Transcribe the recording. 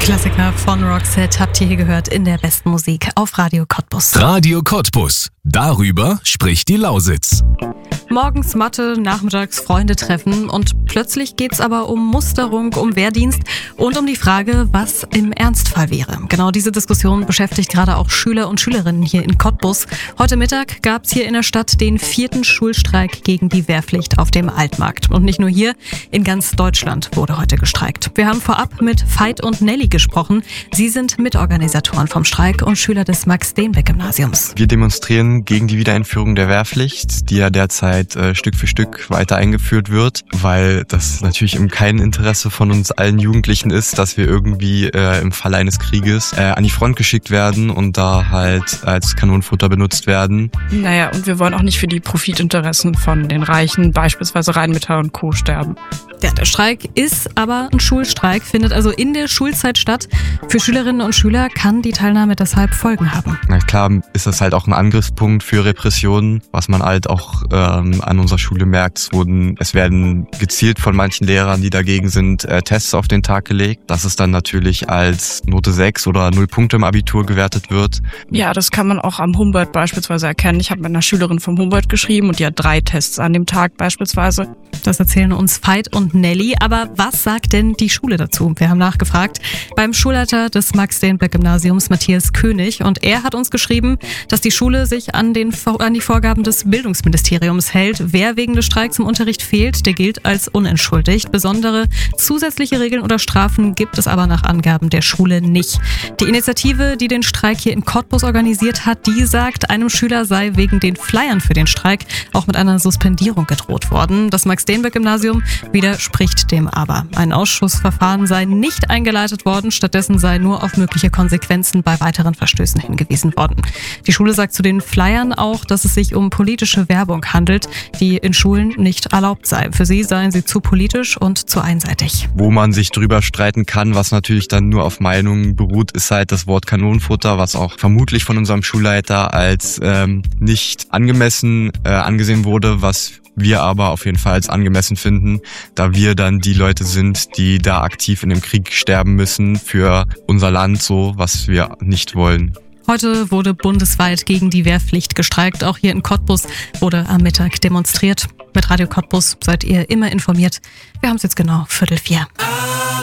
Klassiker von Roxette habt ihr hier gehört in der besten Musik auf Radio Cottbus. Radio Cottbus. Darüber spricht die Lausitz. Morgens Mathe, nachmittags Freunde treffen und plötzlich geht's aber um Musterung, um Wehrdienst und um die Frage, was im Ernstfall wäre. Genau diese Diskussion beschäftigt gerade auch Schüler und Schülerinnen hier in Cottbus. Heute Mittag gab's hier in der Stadt den 4. Schulstreik gegen die Wehrpflicht auf dem Altmarkt. Und nicht nur hier, in ganz Deutschland wurde heute gestreikt. Wir haben vorab mit Veit und Nelly gesprochen. Sie sind Mitorganisatoren vom Streik und Schüler des Max-Steenbeck-Gymnasiums. Wir demonstrieren gegen die Wiedereinführung der Wehrpflicht, die ja derzeit Stück für Stück weiter eingeführt wird, weil das natürlich im keinem Interesse von uns allen Jugendlichen ist, dass wir irgendwie im Falle eines Krieges an die Front geschickt werden und da halt als Kanonenfutter benutzt werden. Naja, und wir wollen auch nicht für die Profitinteressen von den Reichen, beispielsweise Rheinmetall und Co. sterben. Ja, der Streik ist aber ein Schulstreik, findet also in der Schulzeit statt. Für Schülerinnen und Schüler kann die Teilnahme deshalb Folgen haben. Na klar ist das halt auch ein Angriffspunkt für Repressionen, was man halt auch an unserer Schule merkt. Es werden gezielt von manchen Lehrern, die dagegen sind, Tests auf den Tag gelegt, dass es dann natürlich als Note 6 oder 0 Punkte im Abitur gewertet wird. Ja, das kann man auch am Humboldt beispielsweise erkennen. Ich habe mit einer Schülerin vom Humboldt geschrieben und die hat 3 Tests an dem Tag beispielsweise. Das erzählen uns Veit und Nelly. Aber was sagt denn die Schule dazu? Wir haben nachgefragt beim Schulleiter des Max-Steenbeck-Gymnasiums, Matthias König. Und er hat uns geschrieben, dass die Schule sich an die Vorgaben des Bildungsministeriums hält. Wer wegen des Streiks im Unterricht fehlt, der gilt als unentschuldigt. Besondere zusätzliche Regeln oder Strafen gibt es aber nach Angaben der Schule nicht. Die Initiative, die den Streik hier in Cottbus organisiert hat, die sagt, einem Schüler sei wegen den Flyern für den Streik auch mit einer Suspendierung gedroht worden. Das Max-Steenbeck-Gymnasium widerspricht dem aber. Ein Ausschussverfahren sei nicht eingeleitet worden, stattdessen sei nur auf mögliche Konsequenzen bei weiteren Verstößen hingewiesen worden. Die Schule sagt zu den Flyern auch, dass es sich um politische Werbung handelt, die in Schulen nicht erlaubt sei. Für sie seien sie zu politisch und zu einseitig. Wo man sich drüber streiten kann, was natürlich dann nur auf Meinungen beruht, ist halt das Wort Kanonenfutter, was auch vermutlich von unserem Schulleiter als nicht angemessen angesehen wurde, was wir aber auf jeden Fall als angemessen finden, da wir dann die Leute sind, die da aktiv in dem Krieg sterben müssen für unser Land, so was wir nicht wollen. Heute wurde bundesweit gegen die Wehrpflicht gestreikt. Auch hier in Cottbus wurde am Mittag demonstriert. Mit Radio Cottbus seid ihr immer informiert. Wir haben es jetzt genau 3:45.